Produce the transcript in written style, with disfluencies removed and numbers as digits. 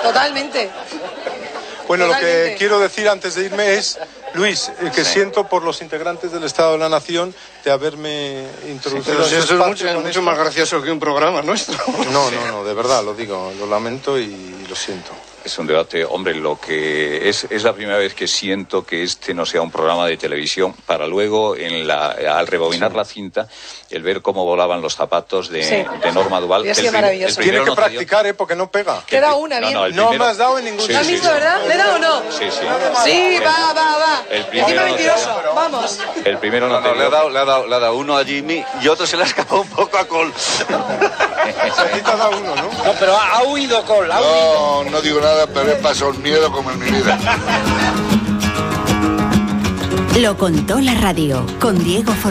Totalmente. Bueno, Totalmente. Lo que quiero decir antes de irme es, Luis, que siento por los integrantes del Estado de la Nación de haberme introducido. Pero si eso es mucho más gracioso que un programa nuestro. No, de verdad, lo digo, lo lamento y lo siento. Es un debate, hombre, lo que es la primera vez que siento que este no sea un programa de televisión, para luego, al rebobinar la cinta, el ver cómo volaban los zapatos de Norma Duval. Ha sido maravilloso. Tiene que practicar, porque no pega. Queda una, bien. No me has dado en ningún ¿Lo has visto, verdad? ¿Le he dado o no? Sí. Sí, va. El primero Encima no te mentiroso, vamos. El primero no, le ha dado uno a Jimmy y otro se le ha escapado un poco a Cole. A ti te ha dado uno, ¿no? No, pero ha huido Cole. No digo nada, pero he pasado el miedo como en mi vida. Lo contó la radio con Diego Forrest.